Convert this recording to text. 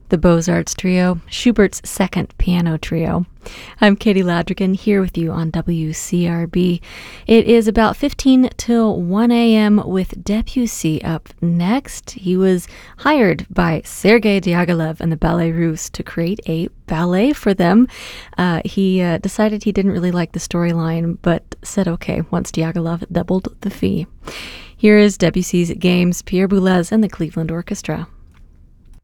the Beaux-Arts Trio, Schubert's second piano trio. I'm Katie Ladrigan here with you on WCRB. It is about 15 till 1 a.m. with Debussy up next. He was hired by Sergei Diaghilev and the Ballet Russe to create a ballet for them. He decided he didn't really like the storyline, but said okay once Diaghilev doubled the fee. Here is Debussy's Games, Pierre Boulez and the Cleveland Orchestra.